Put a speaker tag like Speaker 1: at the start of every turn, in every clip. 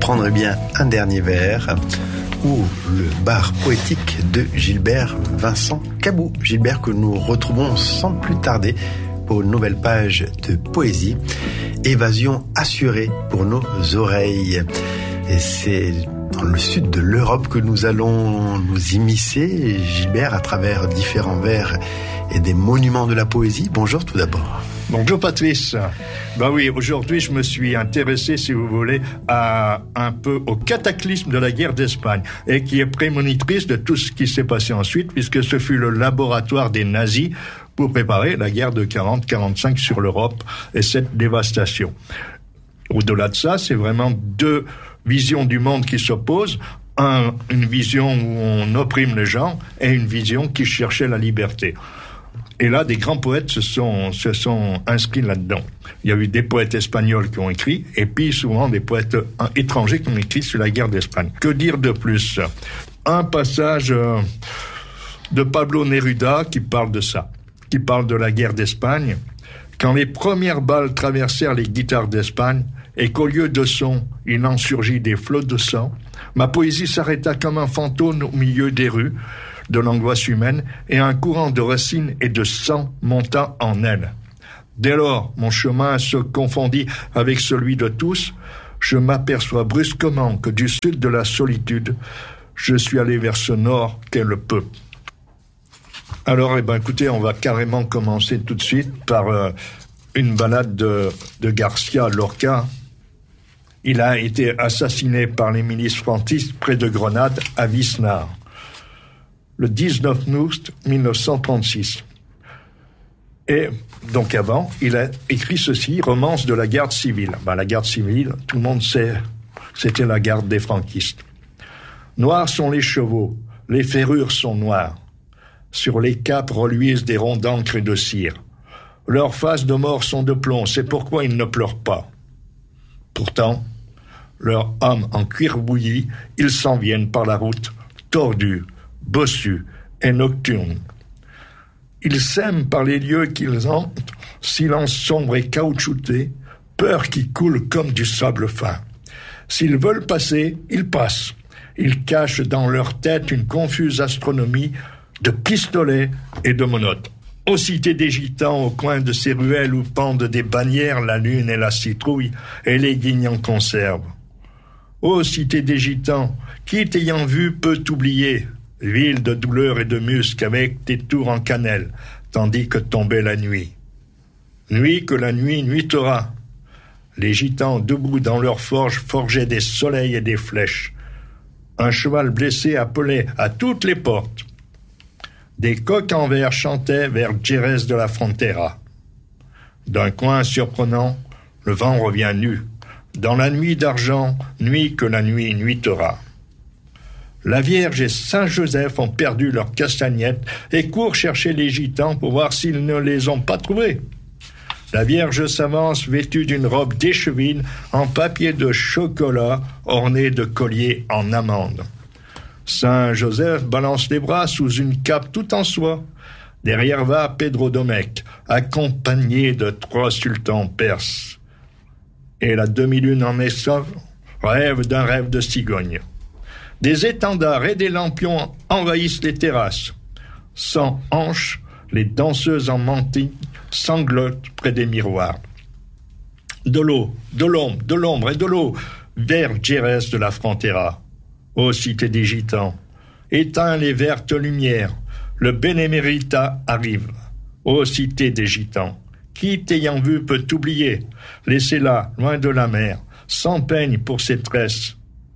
Speaker 1: prendrait bien un dernier verre ou le bar poétique de Gilbert Vincent Cabou. Gilbert que nous retrouvons sans plus tarder pour une nouvelle page de poésie. Évasion assurée pour nos oreilles. Et c'est dans le sud de l'Europe que nous allons nous immiscer, Gilbert, à travers différents vers et des monuments de la poésie. Bonjour tout d'abord.
Speaker 2: Bonjour Patrice. Oui, aujourd'hui je me suis intéressé, si vous voulez, un peu au cataclysme de la guerre d'Espagne et qui est prémonitrice de tout ce qui s'est passé ensuite, puisque ce fut le laboratoire des nazis pour préparer la guerre de 40-45 sur l'Europe et cette dévastation. Au-delà de ça, c'est vraiment deux visions du monde qui s'opposent. Une vision où on opprime les gens et une vision qui cherchait la liberté. Et là, des grands poètes se sont inscrits là-dedans. Il y a eu des poètes espagnols qui ont écrit, et puis souvent des poètes étrangers qui ont écrit sur la guerre d'Espagne. Que dire de plus ? Un passage de Pablo Neruda qui parle de ça, qui parle de la guerre d'Espagne. Quand les premières balles traversèrent les guitares d'Espagne, et qu'au lieu de son, il en surgit des flots de sang, ma poésie s'arrêta comme un fantôme au milieu des rues, de l'angoisse humaine, et un courant de racines et de sang monta en elle. Dès lors, mon chemin se confondit avec celui de tous. Je m'aperçois brusquement que du sud de la solitude, je suis allé vers ce nord qu'est le peu. Alors, écoutez, on va carrément commencer tout de suite par une ballade de Garcia Lorca. Il a été assassiné par les milices franquistes près de Grenade, à Visnar, le 19 août 1936. Et donc avant, il a écrit ceci, Romance de la garde civile. La garde civile, tout le monde sait, c'était la garde des franquistes. Noirs sont les chevaux, les ferrures sont noires. Sur les capes reluisent des ronds d'encre et de cire. Leurs faces de mort sont de plomb, c'est pourquoi ils ne pleurent pas. Pourtant, leurs hommes en cuir bouilli, ils s'en viennent par la route, tordus, bossus et nocturnes. Ils s'aiment par les lieux qu'ils hantent, silence sombre et caoutchouté, peur qui coule comme du sable fin. S'ils veulent passer, ils passent. Ils cachent dans leur tête une confuse astronomie de pistolets et de monotes. Aux cités des gitans, au coin de ces ruelles où pendent des bannières, la lune et la citrouille, et les guignes en conserve. Ô cité des gitans, qui t'ayant vu peut t'oublier, ville de douleur et de musc avec tes tours en cannelle, tandis que tombait la nuit. Nuit que la nuit nuitera. Les gitans debout dans leurs forges forgeaient des soleils et des flèches. Un cheval blessé appelait à toutes les portes. Des coqs en verre chantaient vers Jerez de la Frontera. D'un coin surprenant, le vent revient nu. Dans la nuit d'argent, nuit que la nuit nuitera. La Vierge et Saint-Joseph ont perdu leurs castagnettes et courent chercher les gitans pour voir s'ils ne les ont pas trouvés. La Vierge s'avance vêtue d'une robe d'échevine en papier de chocolat ornée de colliers en amande. Saint-Joseph balance les bras sous une cape tout en soie. Derrière va Pedro Domecq, accompagné de 3 sultans perses. Et la demi-lune en essor rêve d'un rêve de cigogne. Des étendards et des lampions envahissent les terrasses. Sans hanches, les danseuses en mantille sanglotent près des miroirs. De l'eau, de l'ombre et de l'eau vers Jerez de la Frontera. Ô cité des gitans, éteins les vertes lumières, le Benemérita arrive. Ô cité des gitans, qui t'ayant vu peut t'oublier, laissez-la loin de la mer, sans peigne pour ses tresses.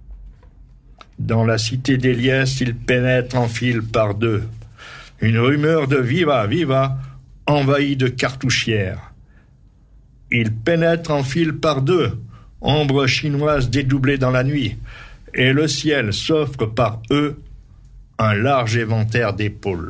Speaker 2: Dans la cité des liesses, il pénètre en file par deux. Une rumeur de viva, viva, envahit de cartouchières. Il pénètre en file par deux, ombre chinoise dédoublée dans la nuit, et le ciel s'offre par eux un large éventaire d'épaules.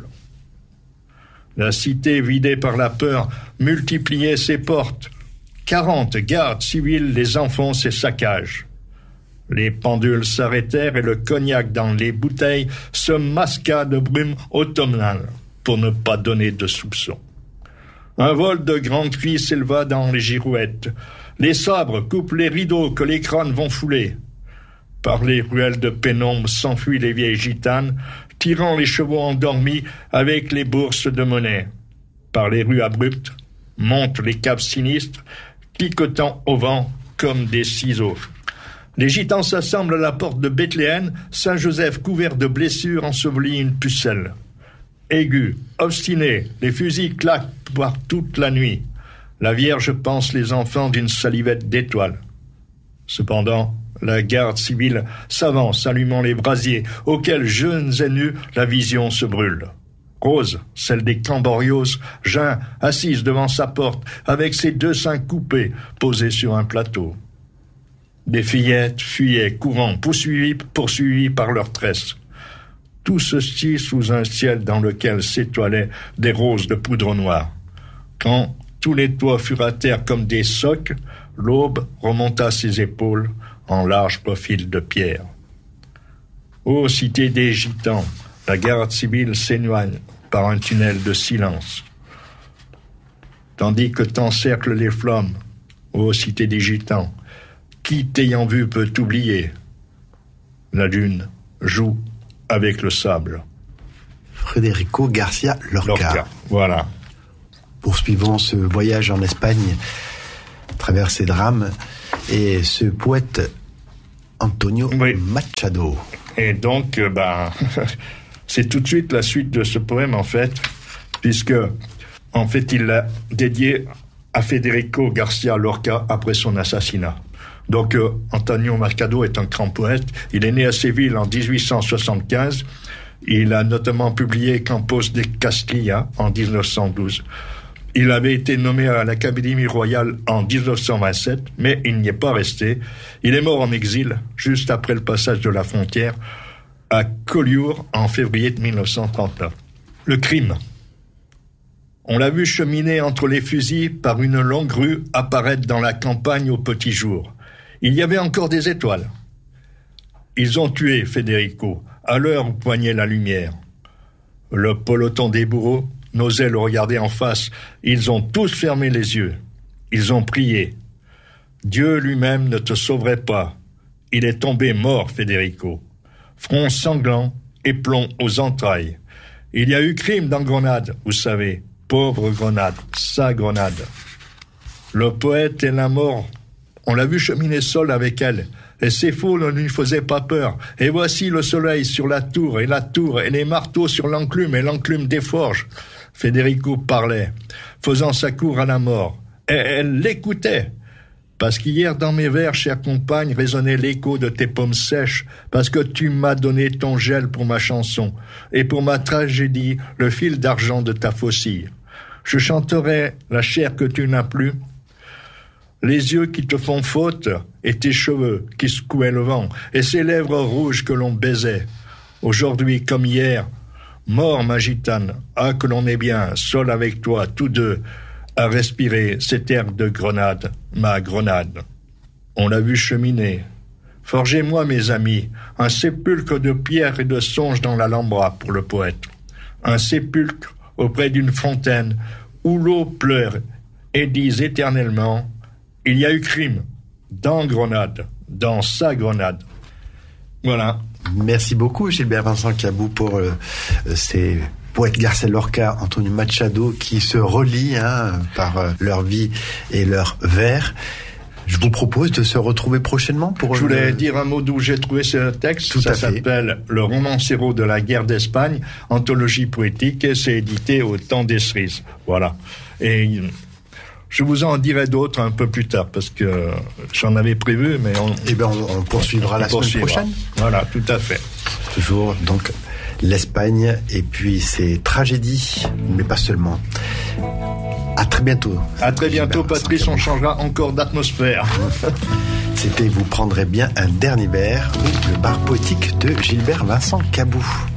Speaker 2: La cité, vidée par la peur, multipliait ses portes. 40 gardes civils les enfoncent et saccagent. Les pendules s'arrêtèrent et le cognac dans les bouteilles se masqua de brume automnale pour ne pas donner de soupçons. Un vol de grands cris s'éleva dans les girouettes. Les sabres coupent les rideaux que les crânes vont fouler. Par les ruelles de pénombre s'enfuient les vieilles gitanes, tirant les chevaux endormis avec les bourses de monnaie. Par les rues abruptes montent les caves sinistres, cliquetant au vent comme des ciseaux. Les gitans s'assemblent à la porte de Bethléem, Saint-Joseph couvert de blessures ensevelit une pucelle. Aigus, obstinés, les fusils claquent par toute la nuit. La Vierge pense les enfants d'une salivette d'étoiles. Cependant, la garde civile s'avance, allumant les brasiers, auxquels, jeunes et nus, la vision se brûle. Rose, celle des Camborios, geint, assise devant sa porte, avec ses 2 seins coupés, posés sur un plateau. Des fillettes fuyaient, courant, poursuivies par leurs tresses. Tout ceci sous un ciel dans lequel s'étoilaient des roses de poudre noire. Quand tous les toits furent à terre comme des socs, l'aube remonta ses épaules en large profil de pierre. Ô cité des gitans, la garde civile s'éloigne par un tunnel de silence. Tandis que t'encerclent les flammes, ô cité des gitans, qui t'ayant vu peut t'oublier? La lune joue avec le sable.
Speaker 1: Federico Garcia Lorca.
Speaker 2: Voilà.
Speaker 1: Poursuivons ce voyage en Espagne à travers ses drames et ce poète Antonio Machado.
Speaker 2: Et donc, c'est tout de suite la suite de ce poème, en fait, puisque, en fait, il l'a dédié à Federico Garcia Lorca après son assassinat. Donc, Antonio Machado est un grand poète. Il est né à Séville en 1875. Il a notamment publié Campos de Castilla en 1912. Il avait été nommé à l'Académie royale en 1927, mais il n'y est pas resté. Il est mort en exil, juste après le passage de la frontière, à Collioure en février 1939. Le crime. On l'a vu cheminer entre les fusils par une longue rue apparaître dans la campagne au petit jour. Il y avait encore des étoiles. Ils ont tué Federico, à l'heure où poignait la lumière. Le peloton des bourreaux n'osait le regarder en face. Ils ont tous fermé les yeux. Ils ont prié. Dieu lui-même ne te sauverait pas. Il est tombé mort, Federico. Front sanglant et plomb aux entrailles. Il y a eu crime dans Grenade, vous savez. Pauvre Grenade, sa Grenade. Le poète et la mort, on l'a vu cheminer seul avec elle. Et ses faux ne lui faisaient pas peur. Et voici le soleil sur la tour, et les marteaux sur l'enclume, et l'enclume des forges. Federico parlait, faisant sa cour à la mort. Et elle l'écoutait. Parce qu'hier, dans mes vers, chère compagne, résonnait l'écho de tes paumes sèches, parce que tu m'as donné ton gel pour ma chanson, et pour ma tragédie, le fil d'argent de ta faucille. Je chanterai la chair que tu n'as plus, les yeux qui te font faute, et tes cheveux qui secouaient le vent, et ces lèvres rouges que l'on baisait. Aujourd'hui comme hier, mort ma gitane, ah que l'on est bien, seul avec toi, tous deux, à respirer cet air de Grenade, ma Grenade. On l'a vu cheminer. Forgez-moi, mes amis, un sépulcre de pierre et de songe dans l'Alhambra pour le poète. Un sépulcre auprès d'une fontaine où l'eau pleure et dise éternellement « Il y a eu crime dans Grenade, dans sa Grenade. » Voilà.
Speaker 1: Merci beaucoup, Gilbert Vincent Cabou, pour ces poètes Garcia Lorca, Antonio Machado, qui se relient par leur vie et leurs vers. Je vous propose de se retrouver prochainement pour...
Speaker 2: Je voulais dire un mot d'où j'ai trouvé ce texte.
Speaker 1: Tout
Speaker 2: ça
Speaker 1: à fait.
Speaker 2: s'appelle « Le romancero de la guerre d'Espagne », anthologie poétique, et c'est édité au Temps des Cerises. Voilà. Et je vous en dirai d'autres un peu plus tard, parce que j'en avais prévu, mais
Speaker 1: on poursuivra la semaine prochaine.
Speaker 2: Voilà, tout à fait.
Speaker 1: Toujours, donc, l'Espagne, et puis ses tragédies, mais pas seulement. À très bientôt.
Speaker 2: À très bientôt, Patrice, on changera encore d'atmosphère.
Speaker 1: C'était Vous prendrez bien un dernier verre, le bar poétique de Gilbert Vincent Cabou.